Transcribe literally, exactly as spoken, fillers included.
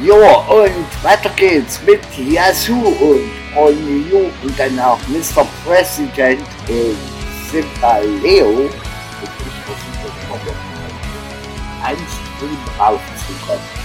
Jo, und weiter geht's mit Yazoo und Only You und danach Mister President und Simbaleo. Und ich versuche immer noch einen Stream raufzukommen.